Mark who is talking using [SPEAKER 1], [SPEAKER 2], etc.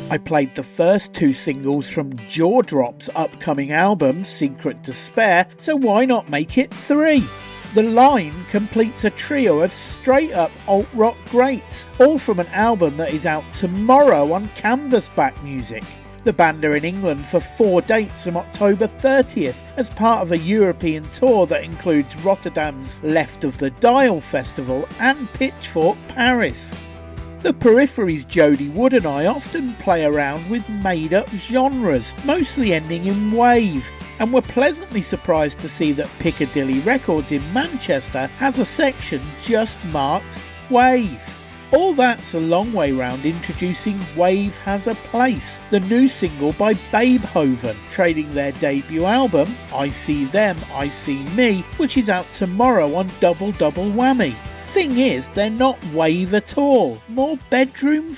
[SPEAKER 1] I played the first two singles from Jaw Drop's upcoming album, Secret Despair, so why not make it 3? The Line completes a trio of straight-up alt-rock greats, all from an album that is out tomorrow on Canvasback Music. The band are in England for 4 dates from October 30th as part of a European tour that includes Rotterdam's Left of the Dial Festival and Pitchfork Paris. The Periphery's Jody Wood and I often play around with made-up genres, mostly ending in wave, and we're pleasantly surprised to see that Piccadilly Records in Manchester has a section just marked Wave. All that's a long way round introducing Wave Has a Place, the new single by Babehoven, trailing their debut album, I See Them, I See Me, which is out tomorrow on Double Double Whammy. Thing is, they're not wave at all, more bedroom